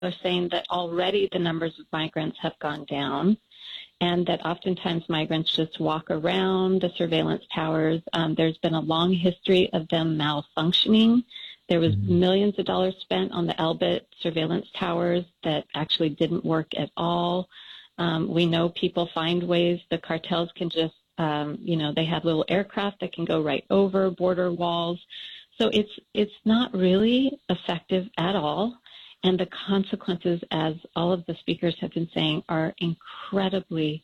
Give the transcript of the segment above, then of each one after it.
are saying that already the numbers of migrants have gone down, and that oftentimes migrants just walk around the surveillance towers. There's been a long history of them malfunctioning. There was millions of dollars spent on the Elbit surveillance towers that actually didn't work at all. We know people find ways. The cartels can just, they have little aircraft that can go right over border walls. So it's not really effective at all. And the consequences, as all of the speakers have been saying, are incredibly,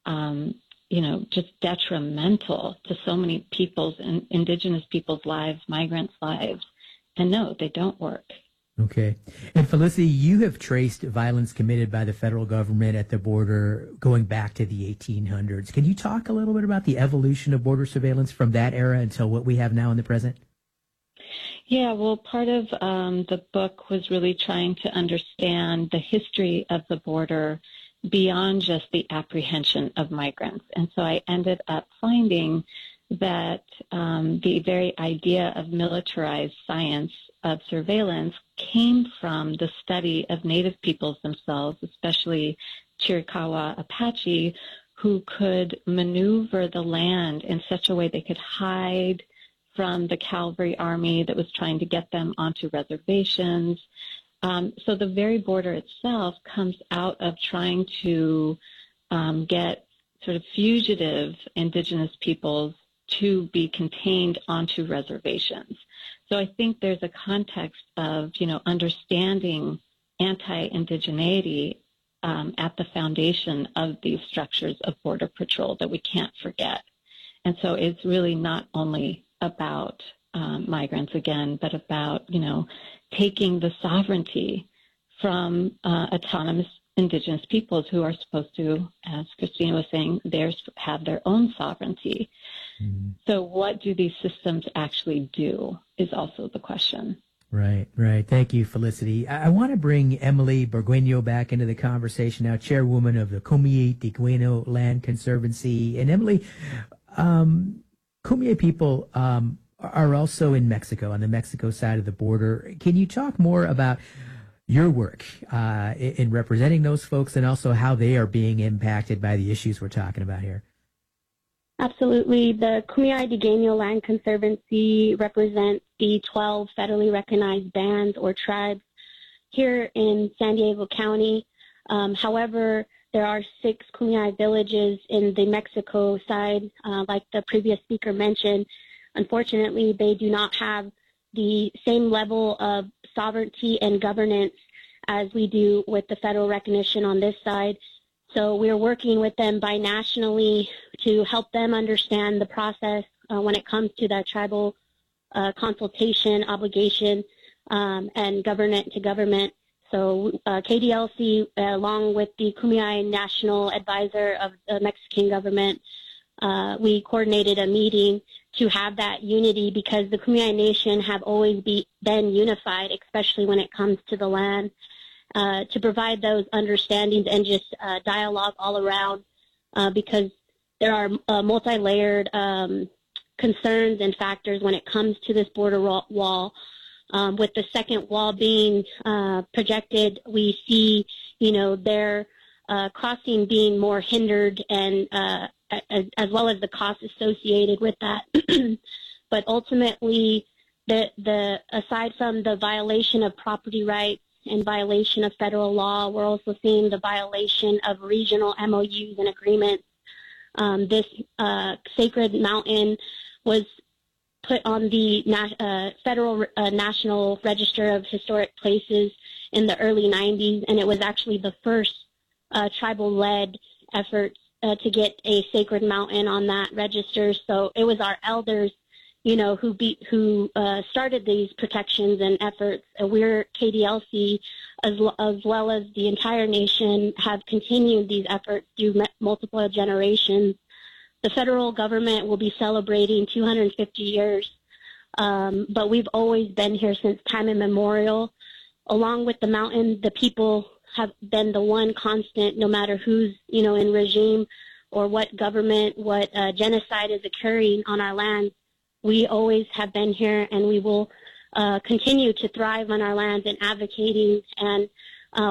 just detrimental to so many people's and indigenous people's lives, migrants' lives. And no, they don't work. Okay. And Felicity, you have traced violence committed by the federal government at the border going back to the 1800s. Can you talk a little bit about the evolution of border surveillance from that era until what we have now in the present? Yeah, well, part of the book was really trying to understand the history of the border beyond just the apprehension of migrants. And so I ended up finding that the very idea of militarized science of surveillance came from the study of Native peoples themselves, especially Chiricahua Apache, who could maneuver the land in such a way they could hide from the cavalry army that was trying to get them onto reservations. So the very border itself comes out of trying to get sort of fugitive indigenous peoples to be contained onto reservations. So I think there's a context of, understanding anti-indigeneity at the foundation of these structures of Border Patrol that we can't forget. And so it's really not only about migrants again, but about, taking the sovereignty from autonomous indigenous peoples who are supposed to, as Christina was saying, have their own sovereignty. Mm-hmm. So what do these systems actually do is also the question. Right. Thank you, Felicity. I want to bring Emily Burgueño back into the conversation now, chairwoman of the Kumeyaay Tigweno Land Conservancy. And Emily, Kumeyaay people are also in Mexico, on the Mexico side of the border. Can you talk more about your work in representing those folks and also how they are being impacted by the issues we're talking about here? Absolutely. The Kumeyaay Tigweno Land Conservancy represents the 12 federally recognized bands or tribes here in San Diego County. However, there are 6 Kumeyaay villages in the Mexico side, like the previous speaker mentioned. Unfortunately, they do not have the same level of sovereignty and governance as we do with the federal recognition on this side. So we're working with them binationally to help them understand the process when it comes to that tribal consultation obligation and government to government. So KDLC, along with the Kumeyaay National Advisor of the Mexican government, we coordinated a meeting to have that unity because the Kumeyaay Nation have always been unified, especially when it comes to the land, to provide those understandings and just dialogue all around because there are multi-layered concerns and factors when it comes to this border wall. With the second wall being projected, we see, their crossing being more hindered and as well as the costs associated with that. But ultimately, the aside from the violation of property rights and violation of federal law, we're also seeing the violation of regional MOUs and agreements. This sacred mountain was put on the federal National Register of Historic Places in the early 90s, and it was actually the first tribal-led effort to get a sacred mountain on that register. So it was our elders, who started these protections and efforts. We're KDLC, as well as the entire nation, have continued these efforts through multiple generations. The federal government will be celebrating 250 years, but we've always been here since time immemorial. Along with the mountain, the people have been the one constant, no matter who's, in regime or what government, what genocide is occurring on our land. We always have been here, and we will continue to thrive on our lands and advocating and